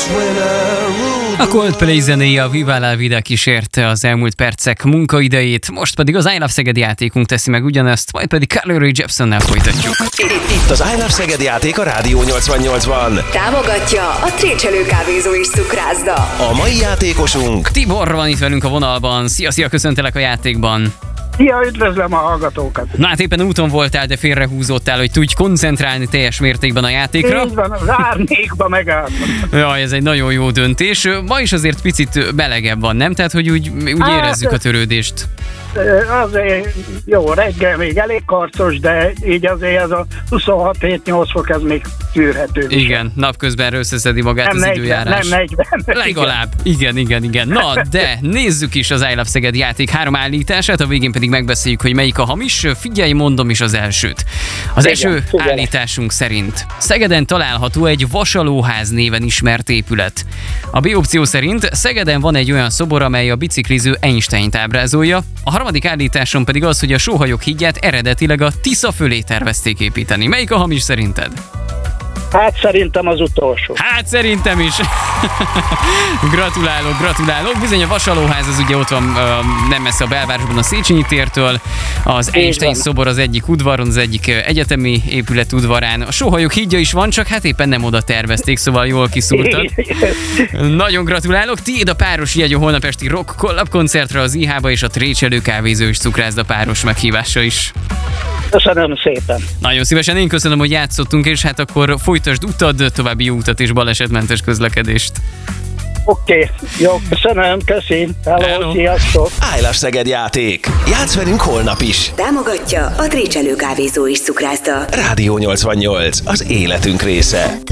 A Coldplay zenéje, a Viva la Vida kísérte az elmúlt percek munkaidejét, most pedig az I Love Szeged játékunk teszi meg ugyanezt, majd pedig Carly Rae Jepsonnel folytatjuk. Itt az I Love Szeged játék a Rádió 88-ban. Támogatja a Trécselő kávézó és cukrászda. A mai játékosunk Tibor van itt velünk a vonalban. Szia, köszöntelek a játékban. Szia, üdvözlöm a hallgatókat! Na hát éppen úton voltál, de félrehúzódtál, hogy tudj koncentrálni teljes mértékben a játékra. Így van, az árnyékba megálltam. Jaj, ez egy nagyon jó döntés. Ma is azért picit melegebb van, nem? Tehát, hogy úgy érezzük a törődést. Azért jó, reggel még elég karcos, de így azért ez a 26-7-8 fok, ez még tűrhető. Igen, napközben összeszedi magát nem az időjárás. Nem 40. Legalább. Igen. Na, de nézzük is az I Love Szeged játék 3 állítását, a végén pedig megbeszéljük, hogy melyik a hamis. Figyelj, mondom is az elsőt. Az első állításunk szerint Szegeden található egy Vasalóház néven ismert épület. A B opció szerint Szegeden van egy olyan szobor, amely a bicikliző Einsteint ábrázolja. A harmadik állításon pedig az, hogy a sóhajok hídját eredetileg a Tisza fölé tervezték építeni. Melyik a hamis szerinted? Hát szerintem az utolsó. Hát szerintem is. Gratulálok. Bizony a Vasalóház az ugye ott van nem messze a belvárosban a Széchenyi tértől. Az Einstein szobor az egyik udvaron, az egyik egyetemi épület udvarán. A sóhajok hídja is van, csak hát éppen nem oda tervezték, szóval jól kiszúrtad. Nagyon gratulálok. Tiéd a páros jegy a holnap esti rock collab koncertre az IH-ba és a Trécselő kávézó és cukrászda páros meghívása is. Köszönöm szépen. Nagyon szívesen, én köszönöm, hogy játszottunk, és hát akkor folytasd utad, további jó utat és balesetmentes közlekedést. Oké, jó, köszönöm, Hello, sziasztok. I Love Szeged játék. Játsz velünk holnap is. Támogatja a Trécselő kávézó és cukrászda. Rádió 88, az életünk része.